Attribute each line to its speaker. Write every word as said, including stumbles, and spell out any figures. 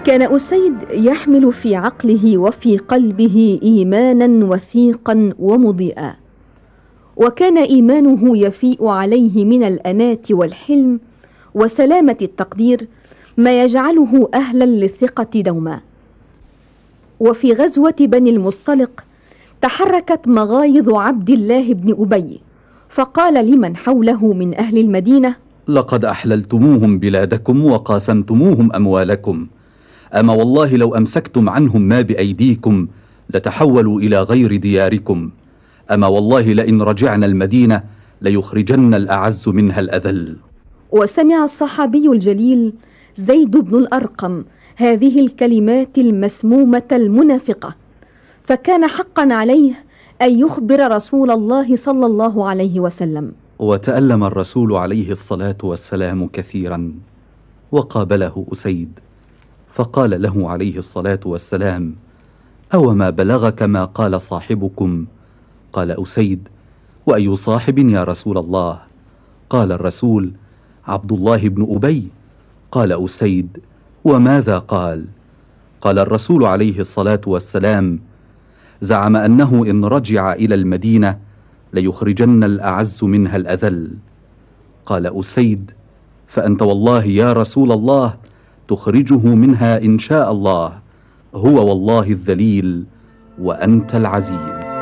Speaker 1: كان أسيد يحمل في عقله وفي قلبه إيمانا وثيقا ومضيئا، وكان إيمانه يفيء عليه من الأناة والحلم وسلامة التقدير ما يجعله أهلا للثقة دوما. وفي غزوة بني المصطلق تحركت مغايظ عبد الله بن أبي، فقال لمن حوله من أهل المدينة:
Speaker 2: لقد أحللتموهم بلادكم وقاسمتموهم أموالكم، أما والله لو أمسكتم عنهم ما بأيديكم لتحولوا إلى غير دياركم، أما والله لئن رجعنا المدينة ليخرجن الأعز منها الأذل.
Speaker 1: وسمع الصحابي الجليل زيد بن الأرقم هذه الكلمات المسمومة المنافقة، فكان حقا عليه أن يخبر رسول الله صلى الله عليه وسلم.
Speaker 2: وتألم الرسول عليه الصلاة والسلام كثيرا، وقابله أسيد فقال له عليه الصلاة والسلام: أو ما بلغك ما قال صاحبكم؟ قال أسيد: وأي صاحب يا رسول الله؟ قال الرسول: عبد الله بن أبي. قال أسيد: وماذا قال؟ قال الرسول عليه الصلاة والسلام: زعم أنه إن رجع إلى المدينة ليخرجن الأعز منها الأذل. قال أسيد: فأنت والله يا رسول الله تخرجه منها إن شاء الله، هو والله الذليل وأنت العزيز.